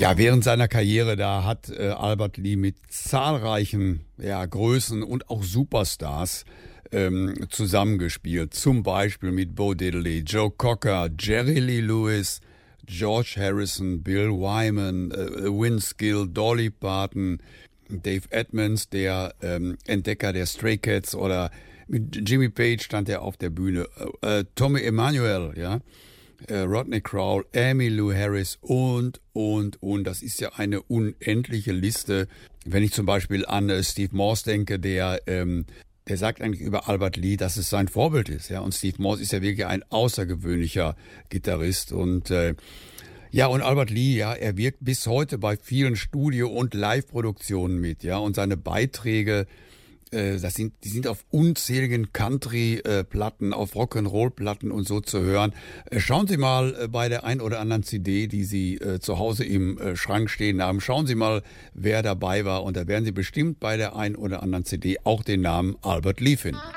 Ja, während seiner Karriere da hat Albert Lee mit zahlreichen Größen und auch Superstars zusammengespielt. Zum Beispiel mit Bo Diddley, Joe Cocker, Jerry Lee Lewis, George Harrison, Bill Wyman, Vince Gill, Dolly Parton, Dave Edmunds, der Entdecker der Stray Cats, oder mit Jimmy Page stand er auf der Bühne, Tommy Emmanuel, ja, Rodney Crowell, Emmylou Harris und. Das ist ja eine unendliche Liste. Wenn ich zum Beispiel an Steve Morse denke, der sagt eigentlich über Albert Lee, dass es sein Vorbild ist. Ja? Und Steve Morse ist ja wirklich ein außergewöhnlicher Gitarrist. Und Albert Lee, ja, er wirkt bis heute bei vielen Studio- und Live-Produktionen mit. Ja? Und seine Beiträge, die sind auf unzähligen Country-Platten, auf Rock'n'Roll-Platten und so zu hören. Schauen Sie mal bei der ein oder anderen CD, die Sie zu Hause im Schrank stehen haben. Schauen Sie mal, wer dabei war. Und da werden Sie bestimmt bei der ein oder anderen CD auch den Namen Albert Lee finden.